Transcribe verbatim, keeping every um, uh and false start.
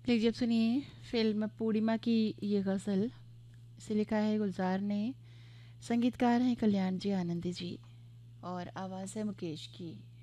लीजिए अब सुनिए फिल्म पूर्णिमा की ये गज़ल। इसे लिखा है गुलजार ने, संगीतकार हैं कल्याण जी आनंदी जी और आवाज़ है मुकेश की।